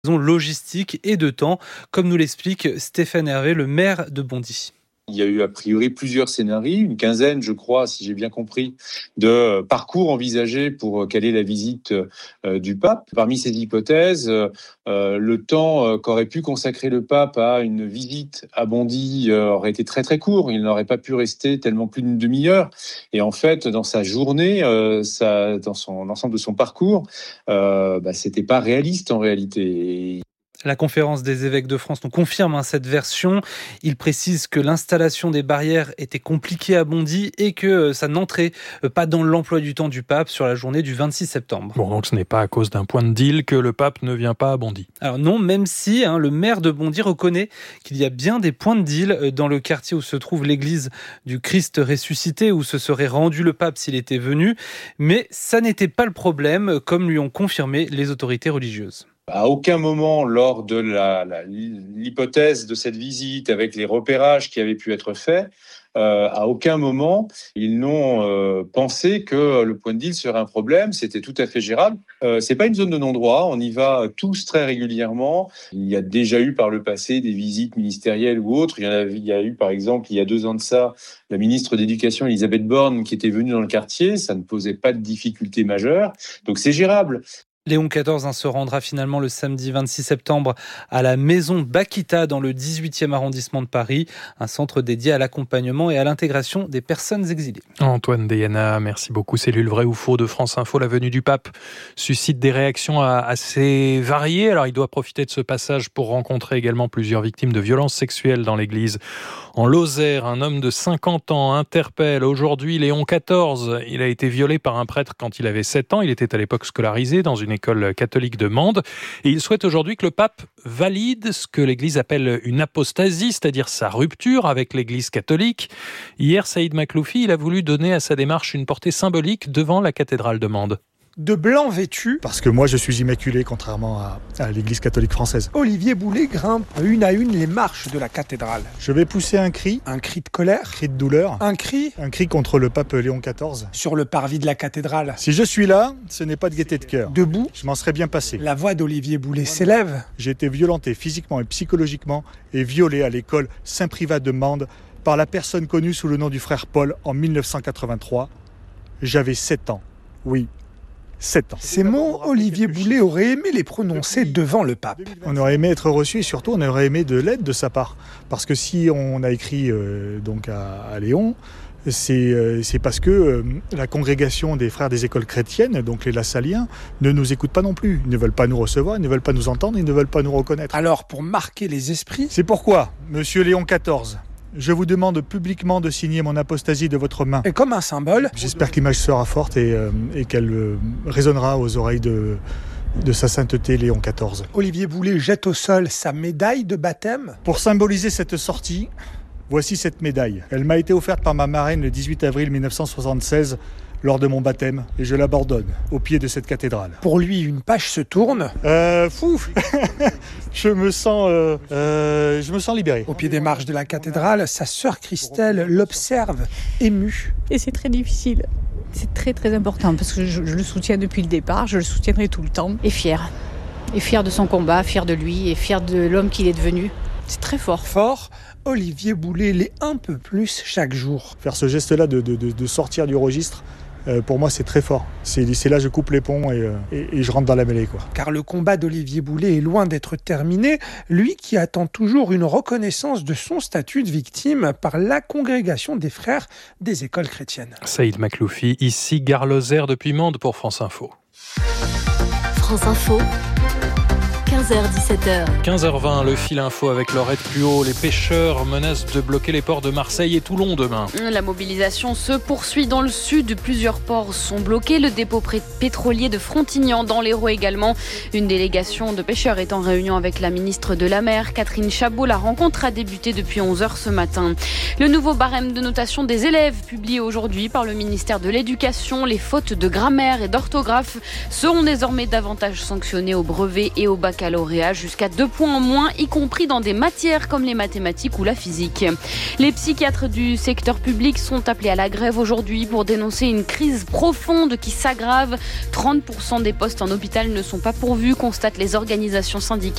Logistique et de temps, comme nous l'explique Stéphane Hervé, le maire de Bondy. Il y a eu a priori plusieurs scénarios, une quinzaine, je crois, si j'ai bien compris, de parcours envisagés pour caler la visite du pape. Parmi ces hypothèses, le temps qu'aurait pu consacrer le pape à une visite à Bondy aurait été très très court. Il n'aurait pas pu rester tellement plus d'une demi-heure. Et en fait, dans sa journée, dans l'ensemble de son parcours, c'était pas réaliste en réalité. La conférence des évêques de France nous confirme cette version. Il précise que l'installation des barrières était compliquée à Bondy et que ça n'entrait pas dans l'emploi du temps du pape sur la journée du 26 septembre. Bon, donc ce n'est pas à cause d'un point de deal que le pape ne vient pas à Bondy. Alors non, même si le maire de Bondy reconnaît qu'il y a bien des points de deal dans le quartier où se trouve l'église du Christ ressuscité, où se serait rendu le pape s'il était venu. Mais ça n'était pas le problème, comme lui ont confirmé les autorités religieuses. À aucun moment, lors de l'hypothèse de cette visite, avec les repérages qui avaient pu être faits, à aucun moment, ils n'ont pensé que le point de deal serait un problème. C'était tout à fait gérable. C'est pas une zone de non-droit. On y va tous très régulièrement. Il y a déjà eu par le passé des visites ministérielles ou autres. Il y a eu, par exemple, il y a 2 ans de ça, la ministre d'éducation, Elisabeth Borne, qui était venue dans le quartier. Ça ne posait pas de difficultés majeures. Donc c'est gérable. Léon XIV se rendra finalement le samedi 26 septembre à la maison Bakita dans le 18e arrondissement de Paris, un centre dédié à l'accompagnement et à l'intégration des personnes exilées. Antoine Deyana, merci beaucoup. Cellule vrai ou faux de France Info, la venue du pape suscite des réactions assez variées. Alors il doit profiter de ce passage pour rencontrer également plusieurs victimes de violences sexuelles dans l'église. En Lozère, un homme de 50 ans interpelle aujourd'hui Léon XIV. Il a été violé par un prêtre quand il avait 7 ans. Il était à l'époque scolarisé dans une école catholique de Mende. Et il souhaite aujourd'hui que le pape valide ce que l'Église appelle une apostasie, c'est-à-dire sa rupture avec l'Église catholique. Hier, Saïd Makloufi, il a voulu donner à sa démarche une portée symbolique devant la cathédrale de Mende. De blanc vêtu. Parce que moi je suis immaculé contrairement à l'église catholique française. Olivier Boulet grimpe une à une les marches de la cathédrale. Je vais pousser un cri de colère, un cri de douleur, un cri contre le pape Léon XIV. Sur le parvis de la cathédrale. Si je suis là, ce n'est pas de gaieté de cœur. Debout, je m'en serais bien passé. La voix d'Olivier Boulet s'élève. J'ai été violenté physiquement et psychologiquement et violé à l'école Saint-Privat de Mende par la personne connue sous le nom du frère Paul en 1983. J'avais 7 ans. Oui. 7 ans. Ces mots, Olivier Boulet aurait aimé les prononcer devant le pape. On aurait aimé être reçu et surtout on aurait aimé de l'aide de sa part. Parce que si on a écrit donc à Léon, c'est parce que la congrégation des frères des écoles chrétiennes, donc les Lassaliens, ne nous écoute pas non plus. Ils ne veulent pas nous recevoir, ils ne veulent pas nous entendre, ils ne veulent pas nous reconnaître. Alors pour marquer les esprits, c'est pourquoi, monsieur Léon XIV, je vous demande publiquement de signer mon apostasie de votre main. Et comme un symbole. J'espère que l'image sera forte et qu'elle résonnera aux oreilles de sa sainteté Léon XIV. Olivier Boulet jette au sol sa médaille de baptême. Pour symboliser cette sortie, voici cette médaille. Elle m'a été offerte par ma marraine le 18 avril 1976 lors de mon baptême et je l'abandonne au pied de cette cathédrale. Pour lui, une page se tourne. Je me sens libéré. Au pied des marches de la cathédrale, sa sœur Christelle l'observe, émue. Et c'est très difficile. C'est très très important parce que je le soutiens depuis le départ, je le soutiendrai tout le temps. Et fier de son combat, fier de lui et fier de l'homme qu'il est devenu. C'est très fort. Fort, Olivier Boulet l'est un peu plus chaque jour. Faire ce geste-là de sortir du registre, pour moi c'est très fort. C'est là je coupe les ponts et je rentre dans la mêlée, quoi. Car le combat d'Olivier Boulet est loin d'être terminé, lui qui attend toujours une reconnaissance de son statut de victime par la congrégation des frères des écoles chrétiennes. Saïd Makloufi, ici Gare Lozère depuis Mende pour France Info. France Info. 15h-17h. 15h20, le fil info avec Laurette Puot. Les pêcheurs menacent de bloquer les ports de Marseille et Toulon demain. La mobilisation se poursuit dans le sud. Plusieurs ports sont bloqués. Le dépôt pétrolier de Frontignan dans l'Hérault également. Une délégation de pêcheurs est en réunion avec la ministre de la Mer, Catherine Chabot. La rencontre a débuté depuis 11h ce matin. Le nouveau barème de notation des élèves publié aujourd'hui par le ministère de l'Éducation. Les fautes de grammaire et d'orthographe seront désormais davantage sanctionnées au brevet et au baccalauréat. baccalauréat, jusqu'à 2 points en moins, y compris dans des matières comme les mathématiques ou la physique. Les psychiatres du secteur public sont appelés à la grève aujourd'hui pour dénoncer une crise profonde qui s'aggrave. 30% des postes en hôpital ne sont pas pourvus, constatent les organisations syndicales.